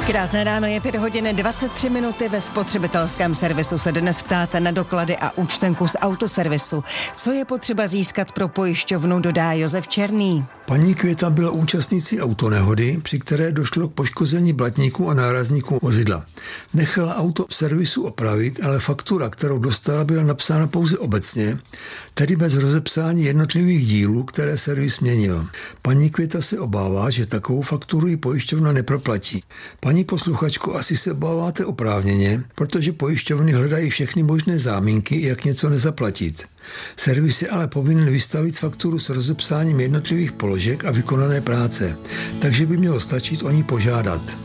Krásné ráno, je 5 hodin 23 minuty. Ve spotřebitelském servisu se dnes ptáte na doklady a účtenku z autoservisu. Co je potřeba získat pro pojišťovnu, dodá Josef Černý. Paní Květa byla účastnící autonehody, při které došlo k poškození blatníků a nárazníků vozidla. Nechala auto v servisu opravit, ale faktura, kterou dostala, byla napsána pouze obecně, tedy bez rozepsání jednotlivých dílů, které servis měnil. Paní Květa se obává, že takovou fakturu ji pojišťovna neproplatí. Paní posluchačko, asi se obáváte oprávněně, protože pojišťovny hledají všechny možné záminky, jak něco nezaplatit. Servis je ale povinen vystavit fakturu s rozepsáním jednotlivých položek a vykonané práce, takže by mělo stačit o ní požádat.